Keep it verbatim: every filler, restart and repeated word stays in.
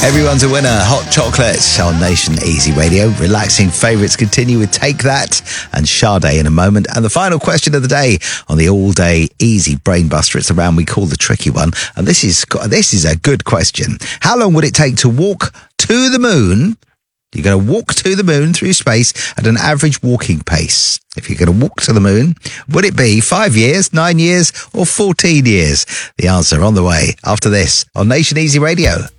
Everyone's a winner. Hot Chocolates on Nation Easy Radio. Relaxing favourites continue with Take That and Sade in a moment. And the final question of the day on the all-day easy brainbuster. It's the round we call the tricky one. And this is this is a good question. How long would it take to walk to the moon? You're going to walk to the moon through space at an average walking pace. If you're going to walk to the moon, would it be five years, nine years, or fourteen years? The answer on the way after this on Nation Easy Radio.